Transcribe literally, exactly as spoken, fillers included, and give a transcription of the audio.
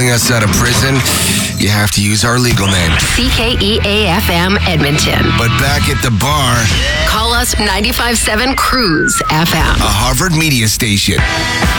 calling us out of prison, you have to use our legal name. C K E A F M Edmonton. But back at the bar, call us ninety-five point seven Cruise F M. a Harvard media station.